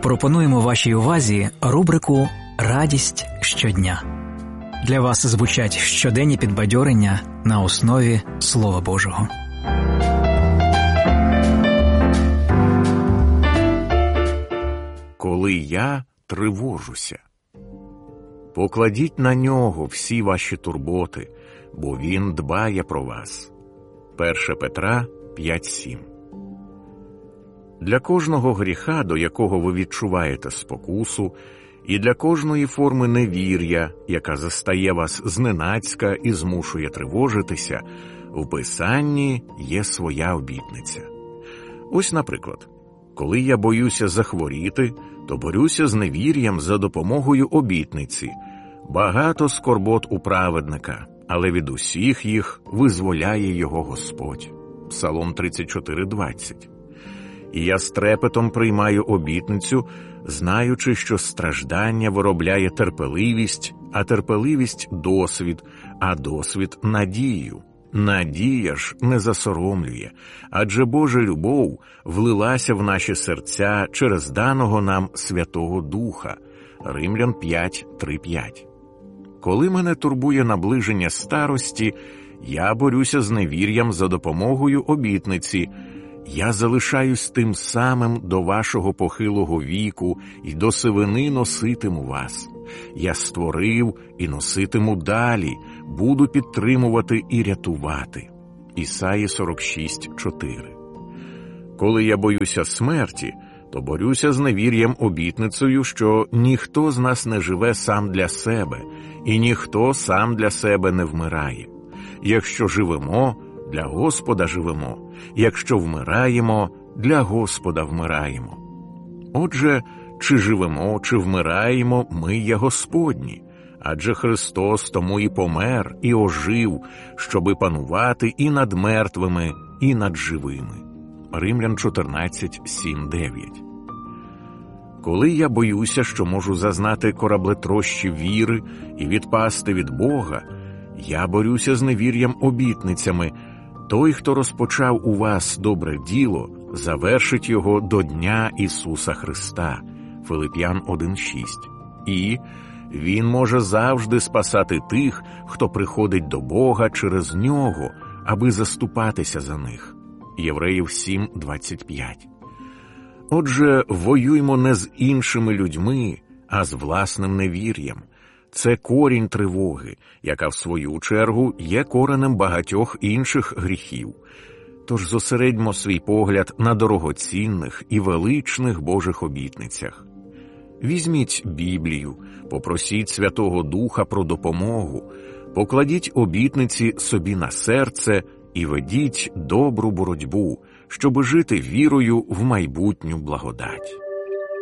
Пропонуємо вашій увазі рубрику «Радість щодня». Для вас звучать щоденні підбадьорення на основі Слова Божого. Коли я тривожуся. Покладіть на нього всі ваші турботи, бо він дбає про вас. 1 Петра 5:7. Для кожного гріха, до якого ви відчуваєте спокусу, і для кожної форми невір'я, яка застає вас зненацька і змушує тривожитися, в Писанні є своя обітниця. Ось, наприклад, коли я боюся захворіти, то борюся з невір'ям за допомогою обітниці. Багато скорбот у праведника, але від усіх їх визволяє його Господь. Псалом 34:20. І я з трепетом приймаю обітницю, знаючи, що страждання виробляє терпеливість, а терпеливість – досвід, а досвід – надію. Надія ж не засоромлює, адже Божа любов влилася в наші серця через даного нам Святого Духа. Римлян 5:3-5. Коли мене турбує наближення старості, я борюся з невір'ям за допомогою обітниці. Я залишаюсь тим самим до вашого похилого віку і до сивини носитиму вас. Я створив і носитиму далі, буду підтримувати і рятувати. Ісаї 46:4. Коли я боюся смерті, то борюся з невір'ям обітницею, що ніхто з нас не живе сам для себе, і ніхто сам для себе не вмирає. Якщо живемо, для Господа живемо, якщо вмираємо, для Господа вмираємо. Отже, чи живемо, чи вмираємо, ми є Господні, адже Христос тому і помер, і ожив, щоби панувати і над мертвими, і над живими. Римлян 14:7-9. Коли я боюся, що можу зазнати кораблетрощі віри і відпасти від Бога, я борюся з невір'ям обітницями. Той, хто розпочав у вас добре діло, завершить його до Дня Ісуса Христа. Филип'ян 1:6. І Він може завжди спасати тих, хто приходить до Бога через Нього, аби заступатися за них. Євреїв 7:25. Отже, воюймо не з іншими людьми, а з власним невір'ям. Це корінь тривоги, яка, в свою чергу, є коренем багатьох інших гріхів. Тож зосередьмо свій погляд на дорогоцінних і величних Божих обітницях. Візьміть Біблію, попросіть Святого Духа про допомогу, покладіть обітниці собі на серце і ведіть добру боротьбу, щоби жити вірою в майбутню благодать.